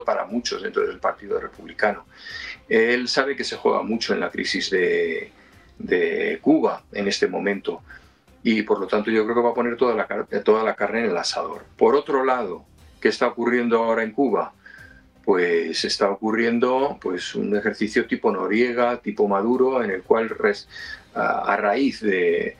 para muchos dentro del Partido Republicano. Él sabe que se juega mucho en la crisis de Cuba en este momento y por lo tanto yo creo que va a poner toda la carne en el asador. Por otro lado, ¿qué está ocurriendo ahora en Cuba? Pues está ocurriendo pues, un ejercicio tipo Noriega, tipo Maduro, en el cual a raíz de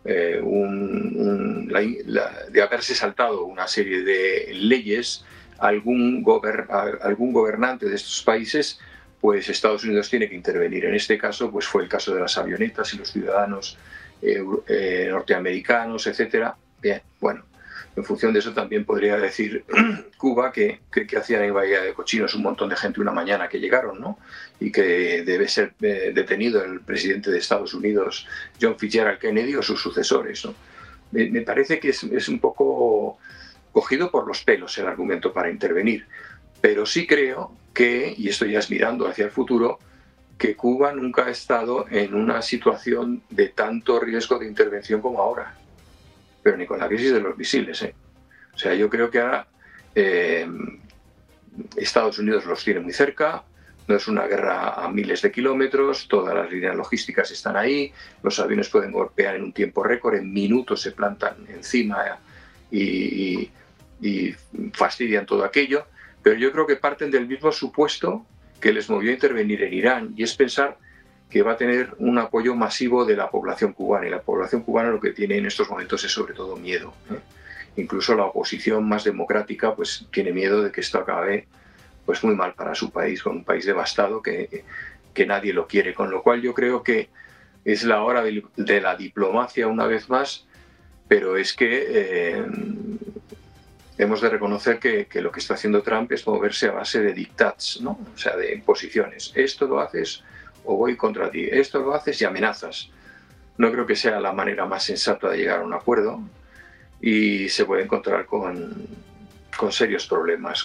de haberse saltado una serie de leyes, algún gobernante de estos países, pues Estados Unidos tiene que intervenir. En este caso, pues fue el caso de las avionetas y los ciudadanos norteamericanos, etcétera. Bien, bueno, en función de eso también podría decir Cuba que hacían en Bahía de Cochinos un montón de gente una mañana que llegaron, ¿no? Y que debe ser detenido el presidente de Estados Unidos, John Fitzgerald Kennedy, o sus sucesores, ¿no? Me parece que es un poco cogido por los pelos el argumento para intervenir, pero sí creo que, y esto ya es mirando hacia el futuro, que Cuba nunca ha estado en una situación de tanto riesgo de intervención como ahora, pero ni con la crisis de los misiles, ¿eh? O sea, yo creo que ahora Estados Unidos los tiene muy cerca, no es una guerra a miles de kilómetros, todas las líneas logísticas están ahí, los aviones pueden golpear en un tiempo récord, en minutos se plantan encima y fastidian todo aquello, pero yo creo que parten del mismo supuesto que les movió a intervenir en Irán, y es pensar que va a tener un apoyo masivo de la población cubana, y la población cubana lo que tiene en estos momentos es sobre todo miedo, ¿eh? Incluso la oposición más democrática pues tiene miedo de que esto acabe pues muy mal para su país, con un país devastado que nadie lo quiere, con lo cual yo creo que es la hora de la diplomacia una vez más, pero es que hemos de reconocer que lo que está haciendo Trump es moverse a base de dictats, ¿no? O sea, de imposiciones. Esto lo haces o voy contra ti, esto lo haces y amenazas. No creo que sea la manera más sensata de llegar a un acuerdo, y se puede encontrar con serios problemas,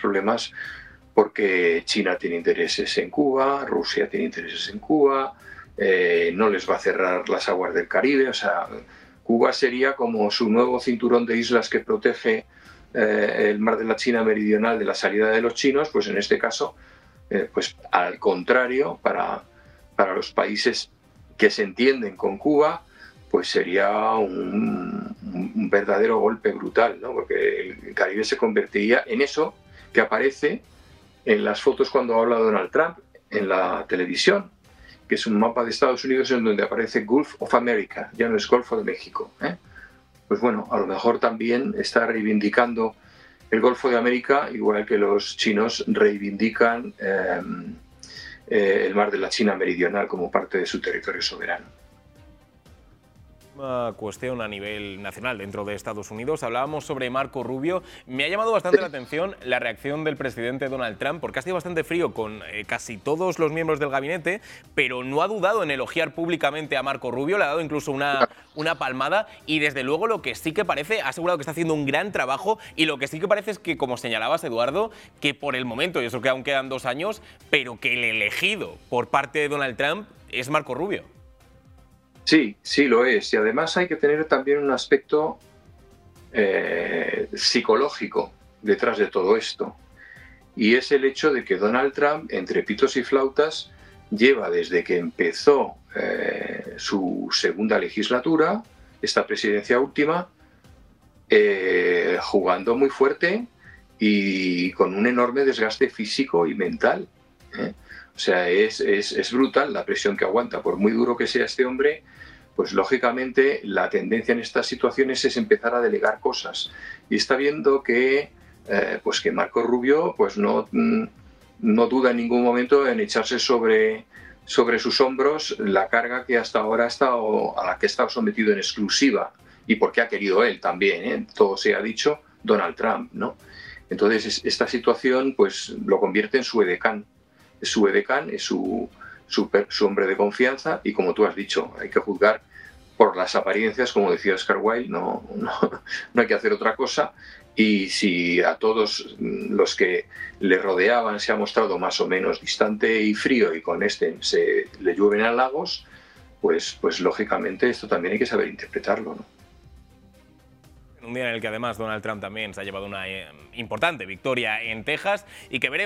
porque China tiene intereses en Cuba, Rusia tiene intereses en Cuba, no les va a cerrar las aguas del Caribe, o sea, Cuba sería como su nuevo cinturón de islas que protege el mar de la China Meridional de la salida de los chinos, pues en este caso, pues al contrario, para los países que se entienden con Cuba, pues sería un verdadero golpe brutal, ¿no? Porque el Caribe se convertiría en eso que aparece en las fotos cuando habla Donald Trump en la televisión, que es un mapa de Estados Unidos en donde aparece Gulf of America, ya no es Golfo de México, ¿eh? Pues bueno, a lo mejor también está reivindicando el Golfo de América, igual que los chinos reivindican el mar de la China Meridional como parte de su territorio soberano. Una cuestión a nivel nacional dentro de Estados Unidos. Hablábamos sobre Marco Rubio. Me ha llamado bastante la atención la reacción del presidente Donald Trump, porque ha sido bastante frío con casi todos los miembros del gabinete, pero no ha dudado en elogiar públicamente a Marco Rubio, le ha dado incluso una palmada, y desde luego lo que sí que parece, ha asegurado que está haciendo un gran trabajo, y lo que sí que parece es que, como señalabas, Eduardo, que por el momento, y eso que aún quedan 2 años, pero que el elegido por parte de Donald Trump es Marco Rubio. Sí, sí lo es. Y además hay que tener también un aspecto psicológico detrás de todo esto. Y es el hecho de que Donald Trump, entre pitos y flautas, lleva desde que empezó su segunda legislatura, esta presidencia última, jugando muy fuerte y con un enorme desgaste físico y mental, ¿eh? O sea, es brutal la presión que aguanta. Por muy duro que sea este hombre, pues lógicamente la tendencia en estas situaciones es empezar a delegar cosas. Y está viendo que, pues que Marco Rubio pues no duda en ningún momento en echarse sobre sus hombros la carga que hasta ahora a la que ha estado sometido en exclusiva, y porque ha querido él también, ¿eh? Todo se ha dicho, Donald Trump, ¿no? Entonces esta situación pues lo convierte en su edecán. Su edecán es su hombre de confianza, y como tú has dicho, hay que juzgar por las apariencias, como decía Oscar Wilde, no hay que hacer otra cosa. Y si a todos los que le rodeaban se ha mostrado más o menos distante y frío, y con se le llueven halagos, pues lógicamente esto también hay que saber interpretarlo, ¿no? Un día en el que además Donald Trump también se ha llevado una importante victoria en Texas, y que veremos